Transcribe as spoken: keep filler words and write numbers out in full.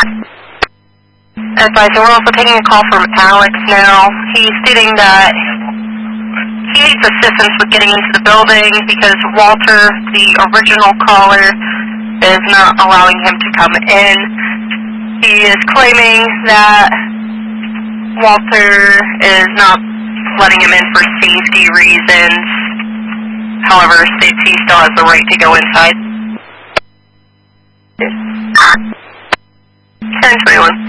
Advisor, we're also taking a call from Alex now. He's stating that he needs assistance with getting into the building because Walter, the original caller, is not allowing him to come in. He is claiming that Walter is not letting him in for safety reasons. However, states he still has the right to go inside. ten twenty-one.